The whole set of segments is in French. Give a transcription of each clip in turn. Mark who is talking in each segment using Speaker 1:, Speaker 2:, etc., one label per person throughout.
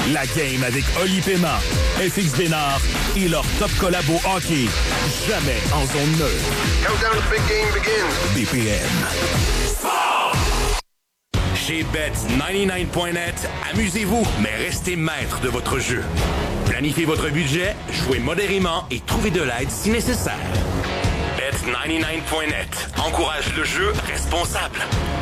Speaker 1: La game avec Oli Paiement, FX Bénard et leur top collabo hockey. Jamais en zone neutre.
Speaker 2: Countdown to big game begins.
Speaker 1: BPM. Chez Bet99.net, amusez-vous, mais restez maître de votre jeu. Planifiez votre budget, jouez modérément et trouvez de l'aide si nécessaire. Bet99.net encourage le jeu responsable.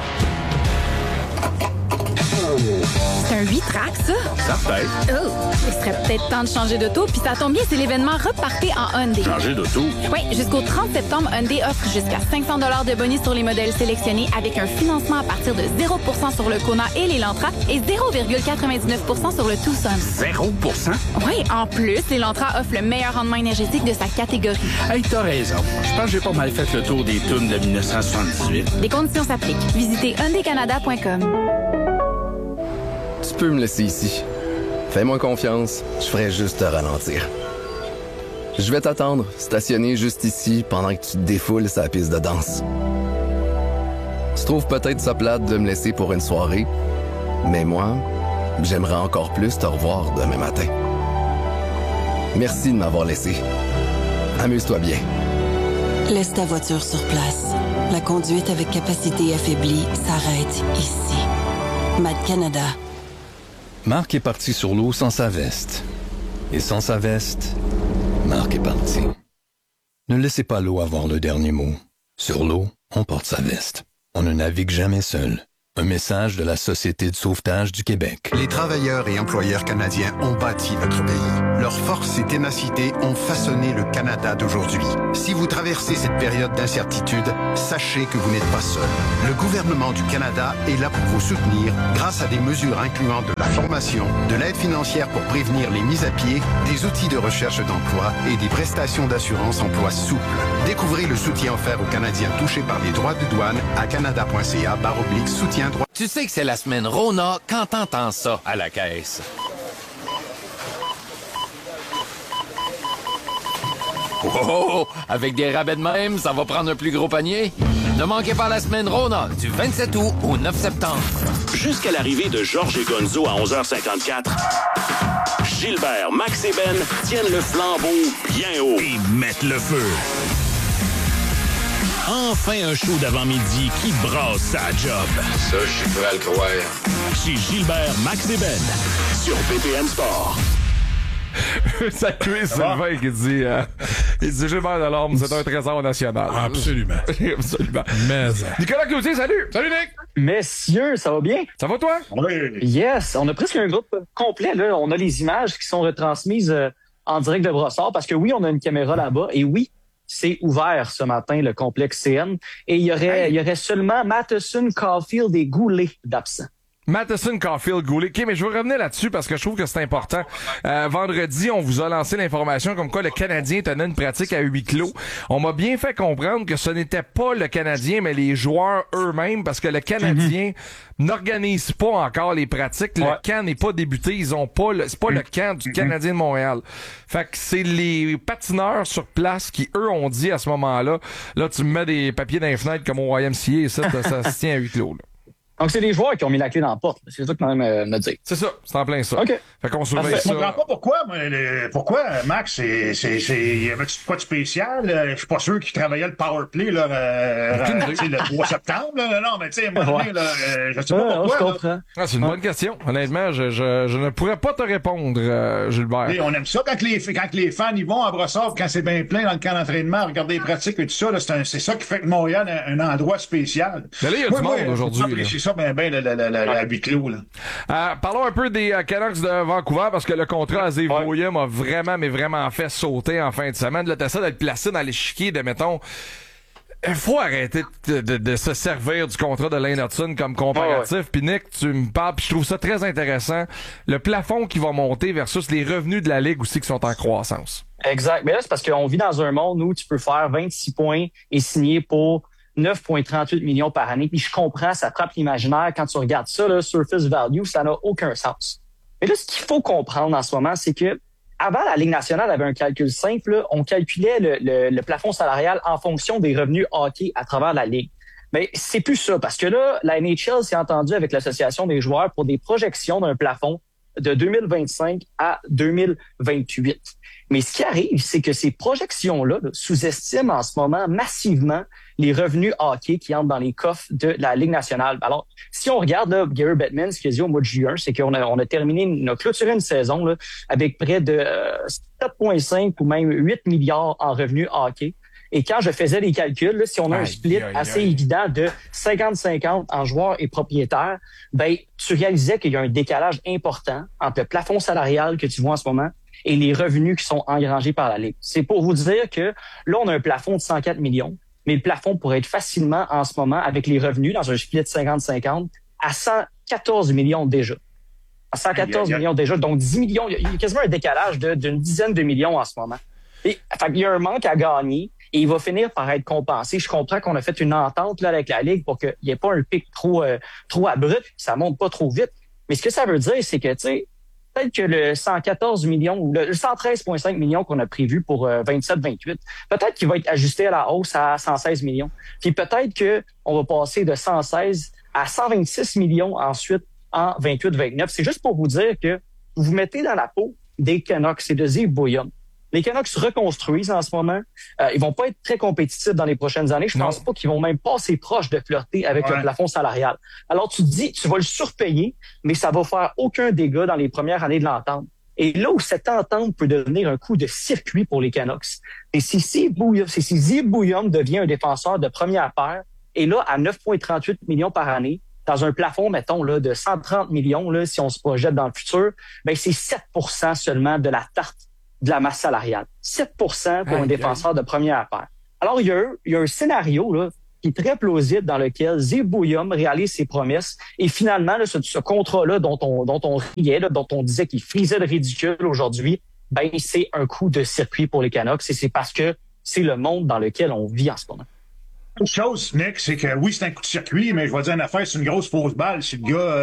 Speaker 3: C'est un 8-track, ça?
Speaker 1: Certain.
Speaker 3: Oh, il serait peut-être temps de changer d'auto, puis ça tombe bien, c'est l'événement Repartez en Hyundai.
Speaker 1: Changer d'auto?
Speaker 3: Oui, jusqu'au 30 septembre, Hyundai offre jusqu'à 500 $ de bonus sur les modèles sélectionnés avec un financement à partir de 0% sur le Kona et l'Elantra et 0,99% sur le Tucson.
Speaker 1: 0%?
Speaker 3: Oui, en plus, l'Elantra offre le meilleur rendement énergétique de sa catégorie.
Speaker 4: Hey, t'as raison. Je pense que j'ai pas mal fait le tour des tunes de 1978.
Speaker 3: Les conditions s'appliquent. Visitez hyundaicanada.com.
Speaker 5: Tu peux me laisser ici. Fais-moi confiance, je ferai juste te ralentir. Je vais t'attendre, stationner juste ici, pendant que tu te défoules sa piste de danse. Tu trouves peut-être ça plate de me laisser pour une soirée, mais moi, j'aimerais encore plus te revoir demain matin. Merci de m'avoir laissé. Amuse-toi bien.
Speaker 6: Laisse ta voiture sur place. La conduite avec capacité affaiblie s'arrête ici. Mad Canada.
Speaker 7: Marc est parti sur l'eau sans sa veste. Et sans sa veste, Marc est parti. Ne laissez pas l'eau avoir le dernier mot. Sur l'eau, on porte sa veste. On ne navigue jamais seul. Un message de la Société de sauvetage du Québec.
Speaker 8: Les travailleurs et employeurs canadiens ont bâti notre pays. Leur force et ténacité ont façonné le Canada d'aujourd'hui. Si vous traversez cette période d'incertitude, sachez que vous n'êtes pas seul. Le gouvernement du Canada est là pour vous soutenir grâce à des mesures incluant de la formation, de l'aide financière pour prévenir les mises à pied, des outils de recherche d'emploi et des prestations d'assurance emploi souples. Découvrez le soutien offert aux Canadiens touchés par les droits de douane à canada.ca/soutien.
Speaker 9: Tu sais que c'est la semaine Rona quand t'entends ça à la caisse. Oh, avec des rabais de même, ça va prendre un plus gros panier. Ne manquez pas la semaine Rona du 27 août au 9 septembre.
Speaker 10: Jusqu'à l'arrivée de Georges et Gonzo à 11h54, Gilbert, Max et Ben tiennent le flambeau bien haut.
Speaker 1: Et mettent le feu. Enfin un show d'avant-midi qui brasse sa job.
Speaker 2: Ça, je suis prêt à le croire.
Speaker 1: Chez Gilbert, Max et Ben, sur BPM Sport.
Speaker 11: Salut Sylvain qui dit il dit Gilbert Delorme, c'est un trésor national.
Speaker 12: Absolument.
Speaker 11: Absolument.
Speaker 12: Mais
Speaker 11: Nicolas Cloutier, salut!
Speaker 12: Salut Nick!
Speaker 13: Messieurs, ça va bien?
Speaker 11: Ça va toi?
Speaker 12: Oui.
Speaker 13: Yes, on a presque un groupe complet là. On a les images qui sont retransmises en direct de Brossard parce que oui, on a une caméra là-bas et oui, c'est ouvert ce matin, le complexe CN. Et il y aurait seulement Matheson, Caulfield et Goulet d'absents.
Speaker 11: Matheson, Caulfield, Goulet. OK, mais je veux revenir là-dessus parce que je trouve que c'est important. Vendredi, on vous a lancé l'information comme quoi le Canadien tenait une pratique à huis clos. On m'a bien fait comprendre que ce n'était pas le Canadien, mais les joueurs eux-mêmes, parce que le Canadien n'organise pas encore les pratiques. Le camp n'est pas débuté. Ils ont pas c'est pas le camp du Canadien de Montréal. Fait que c'est les patineurs sur place qui, eux, ont dit à ce moment-là, là, tu me mets des papiers dans les fenêtres comme au YMCA et ça se tient à huis clos, là.
Speaker 13: Donc, c'est les joueurs qui ont mis la clé dans la porte. C'est ça que tu même me dire.
Speaker 11: C'est ça. C'est en plein ça.
Speaker 13: OK.
Speaker 11: Fait qu'on surveille ça.
Speaker 12: Je comprends pas pourquoi, Max, y avait-tu quoi de spécial? Je suis pas sûr qu'il travaillait le power play, là, le 3 septembre, là. Non, mais tu sais, à un moment donné, là, je sais pas pourquoi.
Speaker 13: Je comprends.
Speaker 11: C'est une bonne question. Honnêtement, je ne pourrais pas te répondre, Gilbert.
Speaker 12: Et on aime ça quand les fans y vont à Brossard, quand c'est bien plein dans le camp d'entraînement, regarder les pratiques et tout ça, là, c'est ça qui fait que Montréal est un endroit spécial.
Speaker 11: Mais là, il y a du monde aujourd'hui.
Speaker 12: Ça, la huis clos, là.
Speaker 11: Parlons un peu des Canucks de Vancouver, parce que le contrat à Zé William a vraiment fait sauter en fin de semaine. Là, t'as ça d'être placé dans l'échiquier de, mettons, faut arrêter de se servir du contrat de Lane Hudson comme comparatif. Puis Nick, tu me parles, puis je trouve ça très intéressant. Le plafond qui va monter versus les revenus de la Ligue aussi qui sont en croissance.
Speaker 13: Exact. Mais là, c'est parce qu'on vit dans un monde où tu peux faire 26 points et signer pour 9,38 millions par année. Puis je comprends, ça frappe l'imaginaire quand tu regardes ça, là, surface value, ça n'a aucun sens. Mais là, ce qu'il faut comprendre en ce moment, c'est que avant, la Ligue nationale avait un calcul simple. Là, on calculait le plafond salarial en fonction des revenus hockey à travers la Ligue. Mais c'est plus ça, parce que là, la NHL s'est entendue avec l'Association des joueurs pour des projections d'un plafond de 2025 à 2028. Mais ce qui arrive, c'est que ces projections-là sous-estiment en ce moment massivement les revenus hockey qui entrent dans les coffres de la Ligue nationale. Alors, si on regarde là, Gary Bettman, ce qu'il a dit au mois de juin, c'est qu'on a terminé, on a clôturé une saison là, avec près de 7,5 ou même 8 milliards en revenus hockey. Et quand je faisais les calculs, là, si on a un split assez évident de 50-50 en joueurs et propriétaires, ben tu réalisais qu'il y a un décalage important entre le plafond salarial que tu vois en ce moment et les revenus qui sont engrangés par la Ligue. C'est pour vous dire que là, on a un plafond de 104 millions, mais le plafond pourrait être facilement en ce moment, avec les revenus dans un split de 50-50, à 114 millions déjà. À 114 millions déjà, donc 10 millions, il y a quasiment un décalage d'une dizaine de millions en ce moment. Et, fait, il y a un manque à gagner et il va finir par être compensé. Je comprends qu'on a fait une entente là, avec la Ligue pour qu'il n'y ait pas un pic trop abrupt, que ça monte pas trop vite. Mais ce que ça veut dire, c'est que, tu sais, peut-être que le 114 millions ou le 113,5 millions qu'on a prévu pour 27-28, peut-être qu'il va être ajusté à la hausse à 116 millions. Puis peut-être que on va passer de 116 à 126 millions ensuite en 28-29. C'est juste pour vous dire que vous vous mettez dans la peau des Canucks et de Steve Bouillon. Les Canucks se reconstruisent en ce moment. Ils vont pas être très compétitifs dans les prochaines années. Je pense pas qu'ils vont même passer proche de flirter avec le plafond salarial. Alors, tu te dis, tu vas le surpayer, mais ça va faire aucun dégât dans les premières années de l'entente. Et là où cette entente peut devenir un coup de circuit pour les Canucks, c'est si Steve Bouillon devient un défenseur de première paire, et là, à 9,38 millions par année, dans un plafond, mettons, là, de 130 millions, là, si on se projette dans le futur, ben, c'est 7% seulement de la tarte de la masse salariale. 7% pour un défenseur de première paire. Alors, il y a un scénario là, qui est très plausible dans lequel Steve Bouillon réalise ses promesses et finalement, là, ce contrat-là dont on riait, là, dont on disait qu'il frisait le ridicule aujourd'hui, ben c'est un coup de circuit pour les Canucks et c'est parce que c'est le monde dans lequel on vit en ce moment.
Speaker 12: Autre chose, Nick, c'est que oui, c'est un coup de circuit, mais je vais dire une affaire, c'est une grosse fausse balle. Si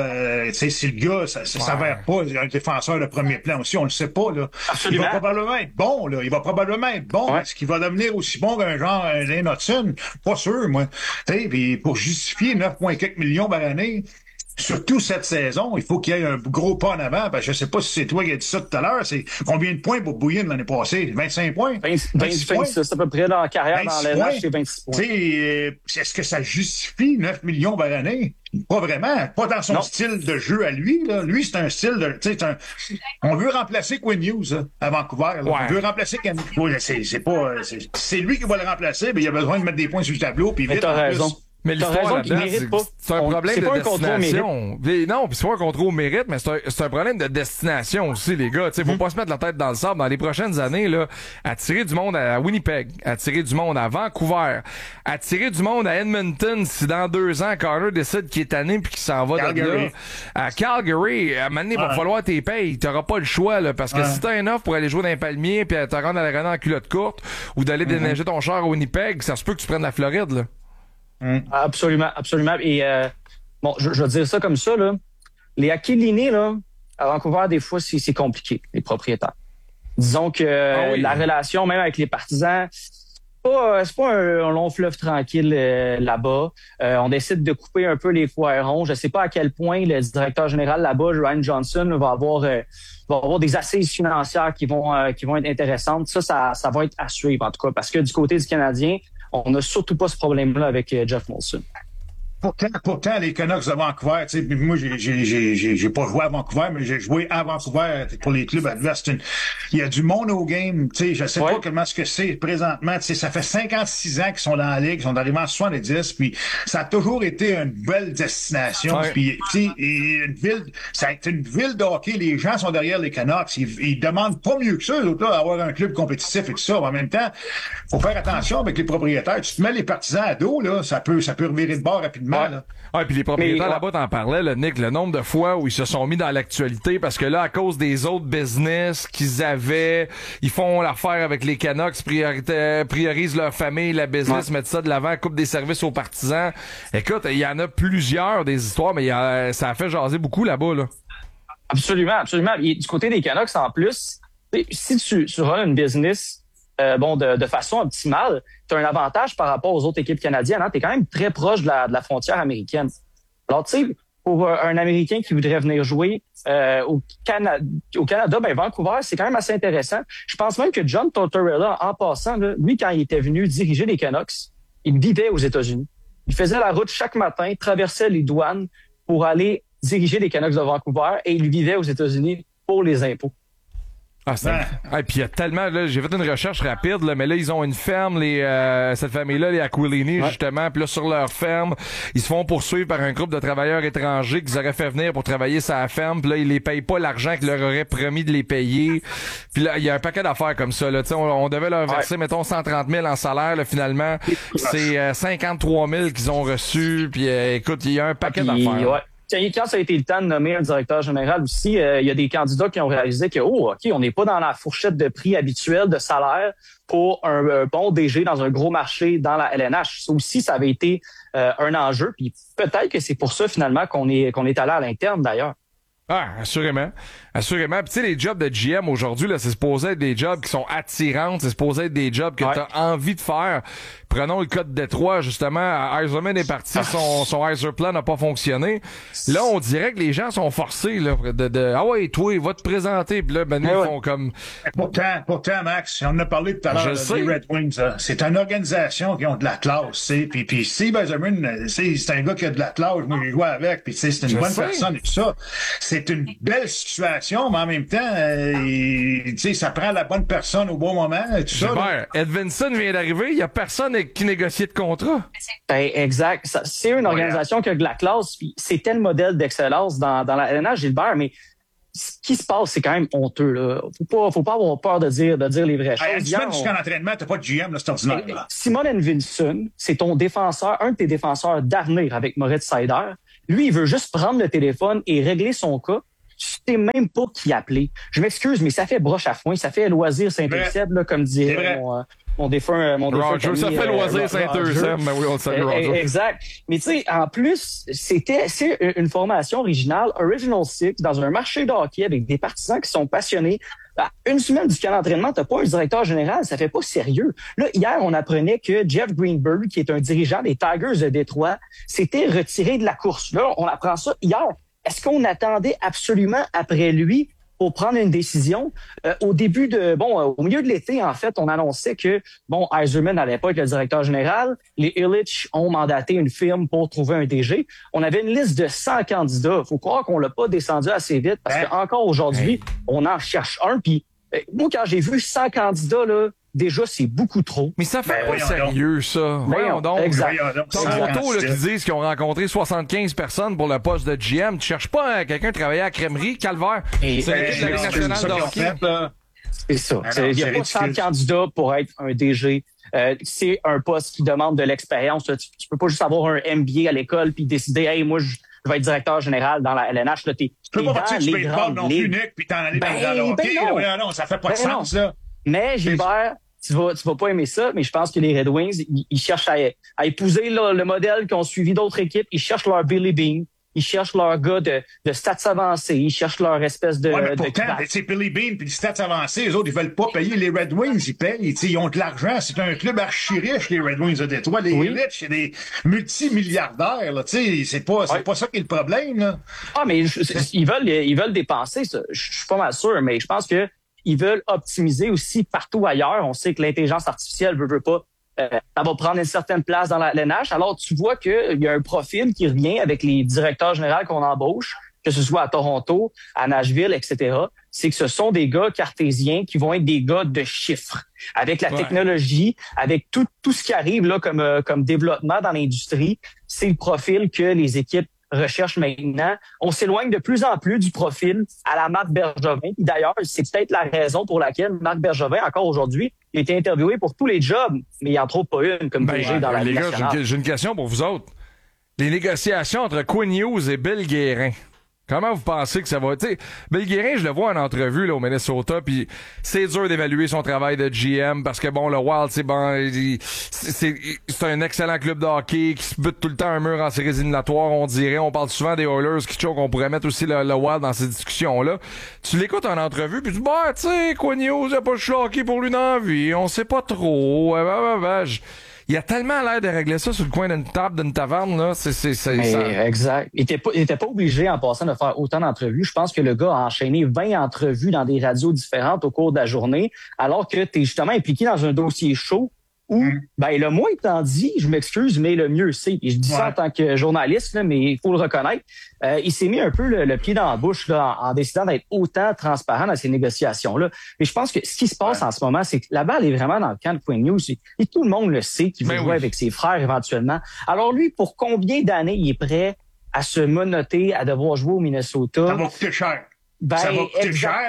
Speaker 12: le gars, ça s'avère pas un défenseur de premier plan aussi, on le sait pas, là. Absolument. Il va probablement être bon, là. Il va probablement être bon. Est-ce qu'il va devenir aussi bon qu'un genre Lane Hudson? Pas sûr, moi. Tu sais, puis pour justifier 9,4 millions par année, surtout cette saison, il faut qu'il y ait un gros pas en avant. Ben, je sais pas si c'est toi qui as dit ça tout à l'heure. C'est combien de points pour Bouillon l'année passée? 25 points?
Speaker 13: 26 points. C'est à peu près dans la carrière, dans l'âge, c'est 26 points.
Speaker 12: Est-ce que ça justifie 9 millions par année? Pas vraiment. Pas dans son style de jeu à lui, là. Lui, c'est un style de, on veut remplacer Quinn Hughes, hein, à Vancouver, là. On veut remplacer c'est lui qui va le remplacer, mais il a besoin de mettre des points sur le tableau, puis vite.
Speaker 13: T'as raison.
Speaker 11: Mais l'histoire là-dedans, c'est un problème de destination. Non, puis c'est pas un contrôle au mérite, mais c'est un problème de destination aussi, les gars. Faut pas se mettre la tête dans le sable. Dans les prochaines années, là, attirer du monde à Winnipeg, attirer du monde à Vancouver, attirer du monde à Edmonton si dans 2 ans, Carter décide qu'il est tanné puis qu'il s'en va de là. À Calgary, à un moment donné, il va falloir tes payes. T'auras pas le choix, là, parce que si t'as un offre pour aller jouer dans les palmiers puis te rendre à la Renault en culotte courte ou d'aller déneiger ton char à Winnipeg, ça se peut que tu prennes la Floride, là.
Speaker 13: Absolument, absolument. Et bon, je vais dire ça comme ça, là. Les Aquilini, là, à Vancouver, des fois, c'est compliqué, les propriétaires. Disons que la relation, même avec les partisans, c'est pas un long fleuve tranquille là-bas. On décide de couper un peu les foirons. Je sais pas à quel point le directeur général là-bas, Ryan Johnson, va avoir des assises financières qui vont être intéressantes. Ça va être à suivre, en tout cas, parce que du côté du Canadien, on n'a surtout pas ce problème-là avec Jeff Molson.
Speaker 12: Pourtant, les Canucks de Vancouver, tu sais, moi, j'ai pas joué à Vancouver, mais j'ai joué à Vancouver pour les clubs adverses. Il y a du monde au game, tu sais, je sais pas comment ce que c'est présentement, tu sais, ça fait 56 ans qu'ils sont dans la ligue, ils sont arrivés en 70, puis ça a toujours été une belle destination, puis, tu sais, ça a été une ville de hockey, les gens sont derrière les Canucks, ils demandent pas mieux que ça, là, avoir un club compétitif et tout ça. En même temps, faut faire attention avec les propriétaires. Tu te mets les partisans à dos, là, ça peut revirer de bord rapidement.
Speaker 11: Puis les propriétaires là-bas, t'en parlais, là, Nick, le nombre de fois où ils se sont mis dans l'actualité parce que là, à cause des autres business qu'ils avaient, ils font l'affaire avec les Canucks, priorisent leur famille, la business, mettent ça de l'avant, coupent des services aux partisans. Écoute, il y en a plusieurs des histoires, mais ça a fait jaser beaucoup là-bas, là.
Speaker 13: Absolument, absolument. Et du côté des Canucks, en plus, si tu runs une business de façon optimale, tu as un avantage par rapport aux autres équipes canadiennes. Hein? Tu es quand même très proche de la frontière américaine. Alors, tu sais, pour un Américain qui voudrait venir jouer au Canada, ben Vancouver, c'est quand même assez intéressant. Je pense même que John Tortorella, en passant, là, lui, quand il était venu diriger les Canucks, il vivait aux États-Unis. Il faisait la route chaque matin, traversait les douanes pour aller diriger les Canucks de Vancouver et il vivait aux États-Unis pour les impôts.
Speaker 11: Ah, c'est... Ah, puis il y a tellement, là, j'ai fait une recherche rapide, là, mais là, ils ont une ferme, cette famille-là, les Aquilini, justement, puis là, sur leur ferme, ils se font poursuivre par un groupe de travailleurs étrangers qu'ils auraient fait venir pour travailler sur la ferme, puis là, ils les payent pas l'argent qu'ils leur auraient promis de les payer. Puis là, il y a un paquet d'affaires comme ça, là, tu sais, on devait leur verser, mettons, 130 000 en salaire, là, finalement, c'est 53 000 qu'ils ont reçu, puis écoute, il y a un paquet d'affaires.
Speaker 13: Ouais. Quand ça a été le temps de nommer un directeur général aussi, il y a des candidats qui ont réalisé que, OK, on n'est pas dans la fourchette de prix habituelle de salaire pour un bon DG dans un gros marché dans la LNH. Ça aussi, ça avait été un enjeu. Puis peut-être que c'est pour ça, finalement, qu'on est allé à l'interne, d'ailleurs.
Speaker 11: Ah, assurément. Assurément. Puis tu sais, les jobs de GM aujourd'hui, là, c'est supposé être des jobs qui sont attirantes, c'est supposé être des jobs que tu as envie de faire. Prenons le cas de Détroit, justement. Yzerman est parti, son Yzer plan n'a pas fonctionné. Là, on dirait que les gens sont forcés, là, ah ouais, toi, va te présenter. Puis là, ben, ils font comme...
Speaker 12: Pourtant, Max, on en a parlé tout à l'heure, des Red Wings, c'est une organisation qui ont de la classe, tu sais. Puis Steve Yzerman, c'est un gars qui a de la classe, moi, j'ai joué avec, puis c'est une bonne personne et tout ça. C'est une belle situation, mais en même temps, tu sais, ça prend la bonne personne au bon moment, tout ça.
Speaker 11: Edvinson vient d'arriver, il y a personne qui négocie de contrat.
Speaker 13: Ben, exact. C'est une organisation qui a de la classe, puis c'était le modèle d'excellence dans la LNH, Gilbert, mais ce qui se passe, c'est quand même honteux, là. Faut pas avoir peur de dire les vraies choses.
Speaker 12: Une semaine jusqu'en entraînement, t'as pas de GM, là, c'est ordinaire, là.
Speaker 13: Simon Edvinson, c'est ton défenseur, un de tes défenseurs d'avenir avec Moritz Seider. Lui, il veut juste prendre le téléphone et régler son cas. Tu sais même pas qui appeler. Je m'excuse, mais ça fait broche à foin, ça fait loisir Saint-Eusèbe, là, comme dirait mon défunt
Speaker 11: Roger, ça fait loisir Saint-Eusèbe, mais oui, on le salue, Roger.
Speaker 13: Exact. Mais tu sais, en plus, c'est une formation originale, Original Six, dans un marché de hockey avec des partisans qui sont passionnés. Une semaine du camp d'entraînement, t'as pas un directeur général, ça fait pas sérieux. Là, hier, on apprenait que Jeff Greenberg, qui est un dirigeant des Tigers de Détroit, s'était retiré de la course. Là, on apprend ça hier. Est-ce qu'on attendait absolument après lui pour prendre une décision? Au milieu de l'été, en fait, on annonçait que, Yzerman n'allait pas être le directeur général. Les Ilitch ont mandaté une firme pour trouver un DG. On avait une liste de 100 candidats. Faut croire qu'on l'a pas descendu assez vite parce qu'encore aujourd'hui, on en cherche un. Puis, moi, quand j'ai vu 100 candidats, là, déjà, c'est beaucoup trop.
Speaker 11: Mais ça fait pas sérieux, ça. Voyons donc.
Speaker 13: Exact.
Speaker 11: Ton photo, là, qui disent qu'ils ont rencontré 75 personnes pour le poste de GM. Tu cherches pas quelqu'un qui travaillait à la crèmerie, Calvaire. C'est l'équipe de la Ligue nationale de hockey.
Speaker 13: C'est ça. Il n'y a pas 100 candidats pour être un DG. C'est un poste qui demande de l'expérience. Tu peux pas juste avoir un MBA à l'école puis décider, hey, moi, je vais être directeur général dans la LNH. Là, tu
Speaker 12: peux pas partir du baseball non plus, Nick, puis t'en aller dans le hockey. Non, ça fait pas de sens, là.
Speaker 13: Mais Gilbert, tu vas pas aimer ça, mais je pense que les Red Wings, ils cherchent à épouser là, le modèle qu'ont suivi d'autres équipes. Ils cherchent leur Billy Bean. Ils cherchent leur gars de stats avancés. Ils cherchent leur espèce de...
Speaker 12: mais pourtant, c'est Billy Bean puis les stats avancés, les autres, ils veulent pas payer. Les Red Wings, ils payent. Ils ont de l'argent. C'est un club archi-riche, les Red Wings de Détroit. Les riches, c'est des multimilliardaires, là. C'est pas ça qui est le problème, là.
Speaker 13: Ah, mais ils veulent dépenser, ça. Je suis pas mal sûr, mais je pense que ils veulent optimiser aussi partout ailleurs. On sait que l'intelligence artificielle veut pas. Ça va prendre une certaine place dans la LNH. Alors, tu vois qu'il y a un profil qui revient avec les directeurs généraux qu'on embauche, que ce soit à Toronto, à Nashville, etc. C'est que ce sont des gars cartésiens qui vont être des gars de chiffres. Avec la technologie, avec tout ce qui arrive là comme développement dans l'industrie, c'est le profil que les équipes recherche maintenant. On s'éloigne de plus en plus du profil à la Marc Bergevin. D'ailleurs, c'est peut-être la raison pour laquelle Marc Bergevin, encore aujourd'hui, il a été interviewé pour tous les jobs, mais il n'en trouve pas une comme DG dans la Ligue nationale.
Speaker 11: J'ai une question pour vous autres. Les négociations entre Quinn Hughes et Bill Guérin. Comment vous pensez que ça va? T'sais, Bill Guérin, je le vois en entrevue là, au Minnesota, puis c'est dur d'évaluer son travail de GM parce que le Wild, c'est un excellent club de hockey qui se bute tout le temps un mur en séries éliminatoires, on dirait. On parle souvent des Oilers qui choquent, on pourrait mettre aussi le Wild dans ces discussions-là. Tu l'écoutes en entrevue, puis tu dis, Quinn Hughes, il n'y a pas de hockey pour lui dans la vie, on sait pas trop. Il Il a tellement l'air de régler ça sur le coin d'une table d'une taverne, là. Ça...
Speaker 13: Exact. Il était pas obligé, en passant, de faire autant d'entrevues. Je pense que le gars a enchaîné 20 entrevues dans des radios différentes au cours de la journée, alors que tu es justement impliqué dans un dossier chaud où, le moins étant dit, je m'excuse, mais le mieux c'est. Et je dis ça en tant que journaliste, là, mais il faut le reconnaître. Il s'est mis un peu le pied dans la bouche là, en décidant d'être autant transparent dans ces négociations-là. Mais je pense que ce qui se passe en ce moment, c'est que la balle est vraiment dans le camp de Quinn Hughes. Et tout le monde le sait qu'il veut jouer avec ses frères éventuellement. Alors lui, pour combien d'années il est prêt à se monoter, à devoir jouer au Minnesota?
Speaker 12: Ça va coûter cher. Ça va coûter cher.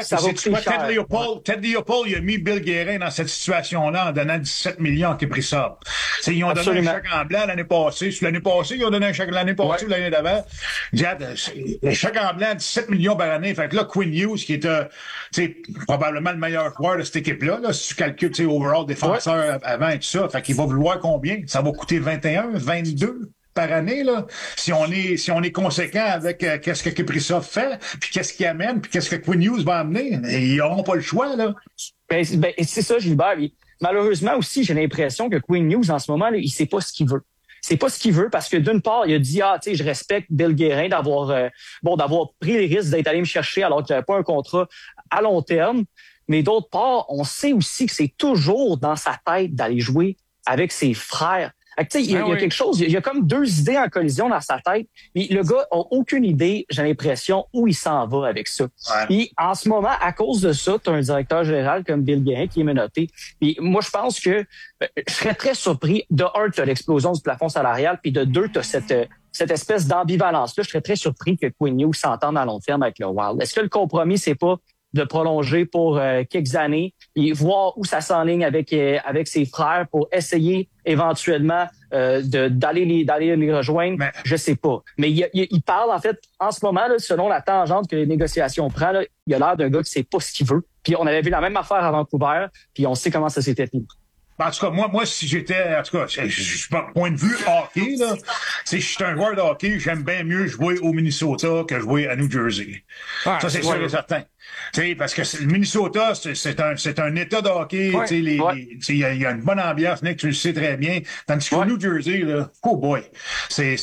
Speaker 12: Ted Leopold, il a mis Bill Guérin dans cette situation-là en donnant 17 millions qui Kaprizov. Ils ont donné un chèque en blanc l'année passée. L'année passée, ils ont donné un chèque l'année passée ou l'année d'avant. Un chèque en blanc, 17 millions par année. Fait que là, Quinn Hughes, qui est probablement le meilleur joueur de cette équipe-là, là, si tu calcules overall défenseur avant et tout ça, fait qu'il va vouloir combien? Ça va coûter 21, 22 par année, là, si on est conséquent avec qu'est-ce que Kaprizov fait, puis qu'est-ce qu'il amène, puis qu'est-ce que Quinn Hughes va amener. Ils n'auront pas le choix, là.
Speaker 13: C'est ça, Gilbert. Malheureusement aussi, j'ai l'impression que Quinn Hughes, en ce moment, là, il sait pas ce qu'il veut. C'est pas ce qu'il veut parce que d'une part, il a dit je respecte Bill Guérin d'avoir pris les risques d'être allé me chercher alors qu'il n'avait pas un contrat à long terme. Mais d'autre part, on sait aussi que c'est toujours dans sa tête d'aller jouer avec ses frères. Il y a quelque chose, il y a comme deux idées en collision dans sa tête, mais le gars a aucune idée, j'ai l'impression, où il s'en va avec ça. Et en ce moment, à cause de ça, tu as un directeur général comme Bill Guérin qui est menotté. Puis moi, je pense que je serais très surpris. De un, tu as l'explosion du plafond salarial, puis de deux, tu as cette espèce d'ambivalence-là. Je serais très surpris que Quinn Hughes s'entende à long terme avec le Wild. Est-ce que le compromis, c'est pas de prolonger pour quelques années et voir où ça s'enligne avec ses frères pour essayer éventuellement d'aller les rejoindre? Je sais pas. Mais il parle, en fait, en ce moment, là, selon la tangente que les négociations prennent, là, il a l'air d'un gars qui sait pas ce qu'il veut. Puis on avait vu la même affaire à Vancouver, puis on sait comment ça s'était fini.
Speaker 12: En tout cas, moi, si j'étais, en tout cas, je point de vue hockey, là, si je suis un joueur de hockey, j'aime bien mieux jouer au Minnesota que jouer à New Jersey. Ça, c'est sûr et certain. Parce que le Minnesota, c'est un état de hockey, il y a une bonne ambiance, Nick, tu le sais très bien. Tandis que New Jersey, là, oh boy, les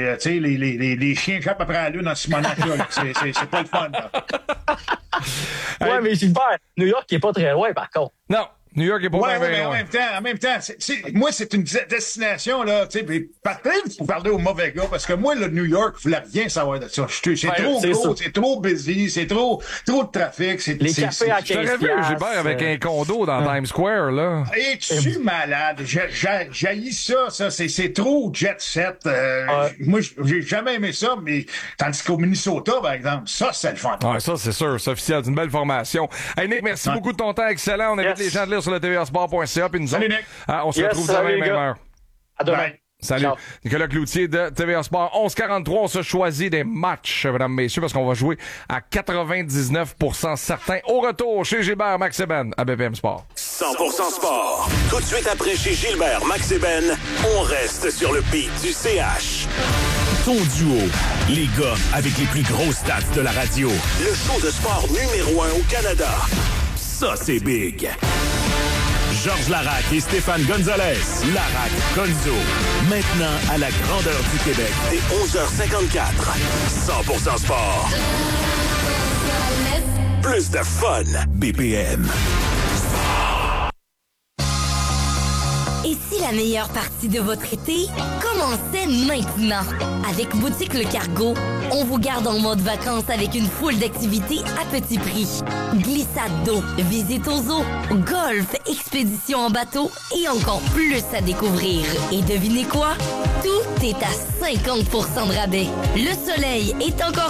Speaker 12: chiens jappent après la lune en Simonac-là, c'est pas le fun, là.
Speaker 13: Mais Gilbert, New York, qui est pas très loin, par contre.
Speaker 11: Non. New York est pas
Speaker 12: mais en même temps, moi, c'est une destination, là, tu sais, peut-être pour parler au mauvais gars, parce que moi, le New York, je voulais rien savoir de ça. C'est trop gros, c'est trop busy, c'est trop de trafic.
Speaker 13: Les cafés à 15$.
Speaker 11: Je t'aurais vu, Gilbert, avec un condo dans Times Square, là.
Speaker 12: Es-tu malade? J'haïs ça, c'est trop jet set. Moi, j'ai jamais aimé ça, mais tandis qu'au Minnesota, par exemple, ça, c'est le fun.
Speaker 11: Ouais, ça, c'est sûr, c'est officiel, c'est une belle formation. Hey, Nick, merci beaucoup de ton temps, excellent. On invite les gens de lire sur le tvasport.ca, puis nous autres, on se retrouve demain, même heure.
Speaker 13: À demain.
Speaker 11: Salut.
Speaker 13: Ciao.
Speaker 11: Nicolas Cloutier de TVA Sport. 11:43, on se choisit des matchs, mesdames, messieurs, parce qu'on va jouer à 99% certains. Au retour, chez Gilbert, Max et Ben, à BPM Sport.
Speaker 10: 100% Sport. Tout de suite après chez Gilbert, Max et Ben, on reste sur le pic du CH. Ton duo, les gars avec les plus grosses stats de la radio. Le show de sport numéro 1 au Canada. Ça, c'est big. Georges Larac et Stéphane Gonzalez. Larac, Gonzo. Maintenant à la grandeur du Québec. Dès 11h54. 100% Sport. Plus de fun. BPM.
Speaker 14: Et si la meilleure partie de votre été commençait maintenant? Avec Boutique Le Cargo, on vous garde en mode vacances avec une foule d'activités à petit prix. Glissade d'eau, visite aux eaux, golf, expédition en bateau et encore plus à découvrir. Et devinez quoi? Tout est à 50% de rabais. Le soleil est encore